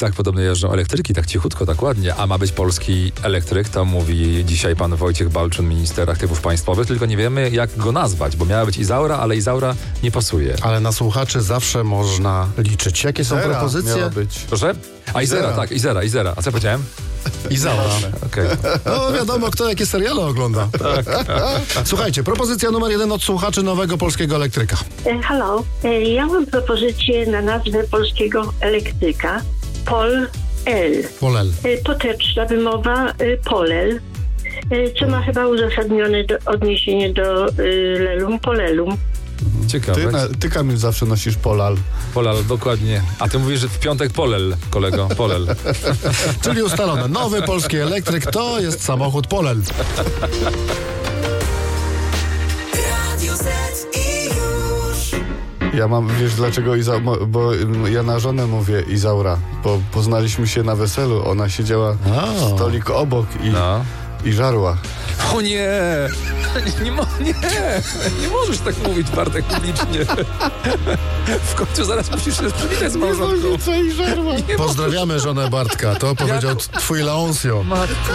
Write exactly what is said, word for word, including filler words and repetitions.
tak podobno jeżdżą elektryki, tak cichutko, tak ładnie, a ma być polski elektryk, to mówi dzisiaj pan Wojciech Balczun, minister aktywów państwowych, tylko nie wiemy, jak go nazwać, bo miała być Izaura, ale Izaura nie pasuje. Ale na słuchaczy zawsze można liczyć. Jakie są Izera propozycje? miała być. Proszę? A Izera, Izera. tak, Izera, Izera. A co powiedziałem? Izaura. Okej. No wiadomo, kto jakie seriale ogląda. Słuchajcie, propozycja numer jeden od słuchaczy nowego polskiego elektryka. E, Halo, e, ja mam propozycję na nazwę polskiego elektryka. Pol-El. Polel. E, Potoczna wymowa e, Polel, e, co ma chyba uzasadnione do, odniesienie do e, lelum, polelum. Ciekawe. Ty, na, ty Kamil zawsze nosisz polal. Polal, dokładnie. A ty mówisz, że w piątek polel, kolego, polel. Czyli ustalone. Nowy polski elektryk to jest samochód Polel. Radio Z i już. Ja mam, wiesz dlaczego Iza, mo- bo ja na żonę mówię Izaura, bo poznaliśmy się na weselu, ona siedziała O. stolik obok i, No. i żarła. O nie! Nie, nie, mo- nie! Nie możesz tak mówić, Bartek, publicznie. W końcu zaraz musisz się przywitać z małżonką. Co i żarła. Nie Pozdrawiamy żonę Bartka. To powiedział twój Leoncio. Matko.